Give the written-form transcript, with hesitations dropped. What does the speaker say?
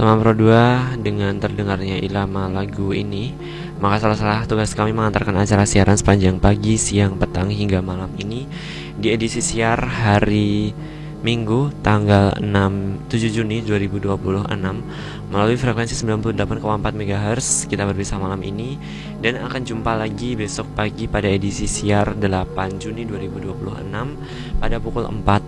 Bersama Pro 2 dengan terdengarnya irama lagu ini, maka salah tugas kami mengantarkan acara siaran sepanjang pagi, siang, petang hingga malam ini di edisi siar hari Minggu tanggal 7 Juni 2026 melalui frekuensi 98,4 MHz. Kita berpisah malam ini dan akan jumpa lagi besok pagi pada edisi siar 8 Juni 2026 pada pukul 4